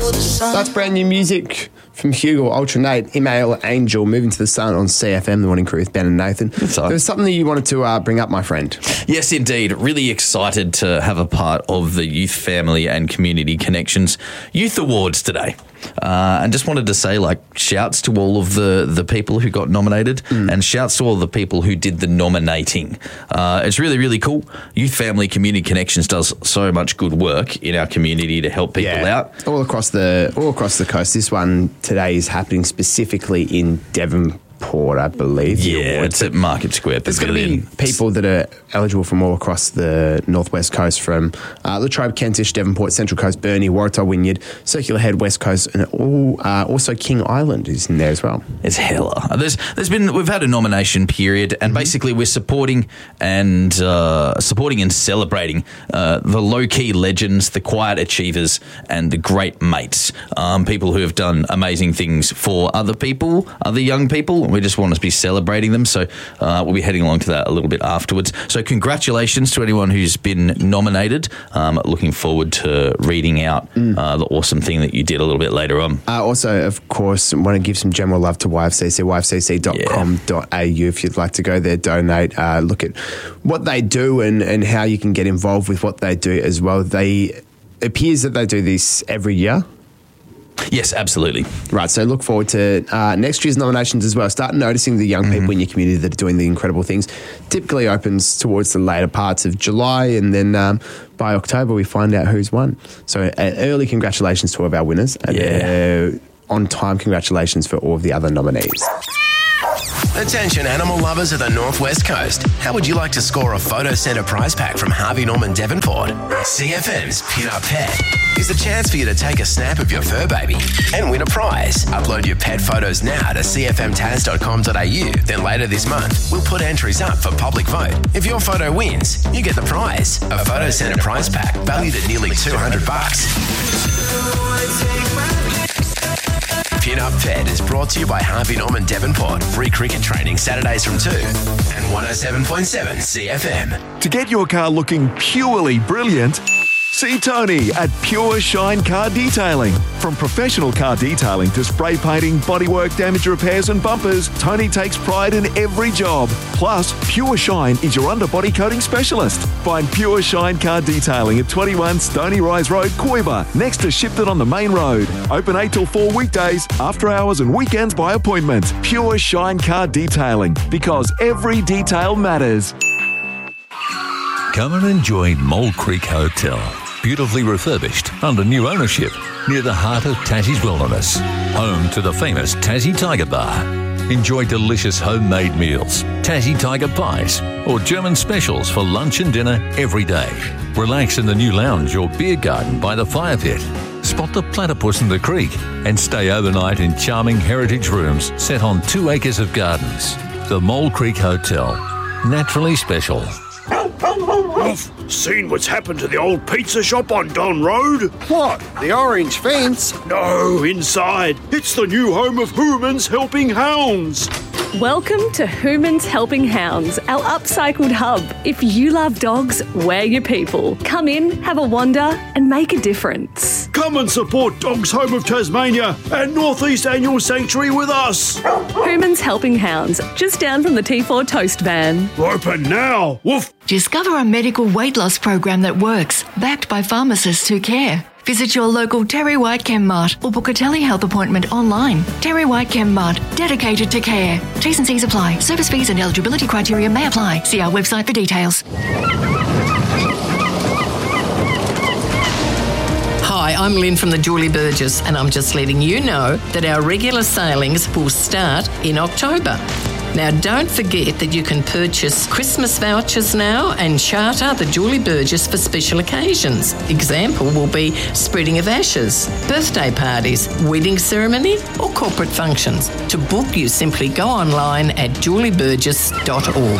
That's brand new music from Hugo, Ultra Nate, Email Angel, Moving to the Sun on CFM, the morning crew with Ben and Nathan. There was something that you wanted to bring up, my friend. Yes, indeed. Really excited to have a part of the Youth Family and Community Connections Youth Awards today. And just wanted to say, shouts to all of the people who got nominated and shouts to all the people who did the nominating. It's really, really cool. Youth Family Community Connections does so much good work in our community to help people out. All across the coast. This one today is happening specifically in Devonport, I believe. Yeah, it's at Market Square There's going Pavilion. to be people that are eligible from all across the northwest coast, from Latrobe, Kentish, Devonport, Central Coast, Burnie, Waratah, Wynyard, Circular Head, West Coast, and also King Island is in there as well. It's hella. We've had a nomination period, and basically we're supporting and celebrating the low key legends, the quiet achievers, and the great mates. People who have done amazing things for other people, other young people. We just want to be celebrating them. So we'll be heading along to that a little bit afterwards. So congratulations to anyone who's been nominated. Looking forward to reading out the awesome thing that you did a little bit later on. Also, of course, want to give some general love to YFCC, yfcc.com.au if you'd like to go there, donate, look at what they do and how you can get involved with what they do as well. It appears that they do this every year. Yes, absolutely. Right, so look forward to next year's nominations as well. Start noticing the young people in your community that are doing the incredible things. Typically opens towards the later parts of July, and then by October we find out who's won. So early congratulations to all of our winners. And on-time congratulations for all of the other nominees. Attention animal lovers of the Northwest Coast. How would you like to score a Photo Centre prize pack from Harvey Norman Devonport? CFM's Pin Up Pet is a chance for you to take a snap of your fur baby and win a prize. Upload your pet photos now to cfmtas.com.au. Then later this month, we'll put entries up for public vote. If your photo wins, you get the prize. A Photo Centre prize pack valued at nearly $200. Pin Up Pet is brought to you by Harvey Norman Devonport. Free cricket training Saturdays from 2 and 107.7 CFM. To get your car looking purely brilliant, see Tony at Pure Shine Car Detailing. From professional car detailing to spray painting, bodywork, damage repairs and bumpers, Tony takes pride in every job. Plus, Pure Shine is your underbody coating specialist. Find Pure Shine Car Detailing at 21 Stony Rise Road, Coiba, next to Shipton on the main road. Open 8 till 4 weekdays, after hours and weekends by appointment. Pure Shine Car Detailing, because every detail matters. Come and enjoy Mole Creek Hotel. Beautifully refurbished under new ownership near the heart of Tassie's Wilderness. Home to the famous Tassie Tiger Bar. Enjoy delicious homemade meals, Tassie Tiger pies, or German specials for lunch and dinner every day. Relax in the new lounge or beer garden by the fire pit. Spot the platypus in the creek and stay overnight in charming heritage rooms set on 2 acres of gardens. The Mole Creek Hotel. Naturally special. I've seen what's happened to the old pizza shop on Don Road. What? The orange fence? No, inside. It's the new home of Hooman's Helping Hounds. Welcome to Hooman's Helping Hounds, our upcycled hub. If you love dogs, we're your people. Come in, have a wander, and make a difference. Come and support Dogs Home of Tasmania and Northeast Annual Sanctuary with us. Hooman's Helping Hounds, just down from the T4 Toast van. Open now. Woof. Discover a medical weight loss program that works, backed by pharmacists who care. Visit your local Terry White Chemmart or book a telehealth appointment online. Terry White Chemmart, dedicated to care. T's and C's apply. Service fees and eligibility criteria may apply. See our website for details. Hi, I'm Lynn from the Julie Burgess, and I'm just letting you know that our regular sailings will start in October. Now, don't forget that you can purchase Christmas vouchers now and charter the Julie Burgess for special occasions. Example will be spreading of ashes, birthday parties, wedding ceremony or corporate functions. To book, you simply go online at julieburgess.org.